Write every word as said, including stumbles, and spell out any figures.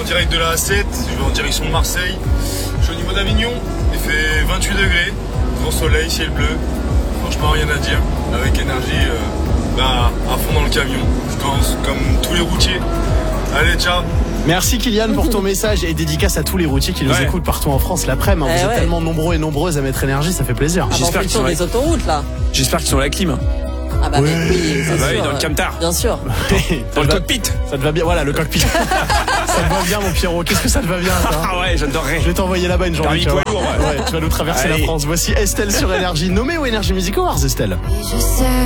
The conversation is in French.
direct de la A sept, je vais en direction de Marseille. Je suis au niveau d'Avignon, il fait vingt-huit degrés, grand soleil, ciel bleu. Franchement, rien à dire. Avec énergie, euh, bah, à fond dans le camion. Je pense comme tous les routiers. Allez, ciao. Merci Kylian pour ton message et dédicace à tous les routiers qui nous Ouais. écoutent partout en France l'après-midi. Eh Vous êtes ouais. tellement nombreux et nombreuses à mettre énergie, ça fait plaisir. Ah bah, on J'espère fait le qu'ils tour sont des autoroutes là. J'espère qu'ils sont à la clim. Ah bah Oui. mais oui, c'est Ah bah oui, sûr. dans le camtar. Bien sûr. Dans le va- cockpit. Ça te va bien, voilà le cockpit. Ça te va bien mon Pierrot, qu'est-ce que ça te va bien ça? Ah ouais, j'adorerais. Je vais t'envoyer là-bas une journée. Permis tu vas poids voir. lourd, ouais. Ouais, tu vas nous traverser Allez. la France. Voici Estelle sur Énergie, nommée au Énergie Music Awards, Estelle. Et je sais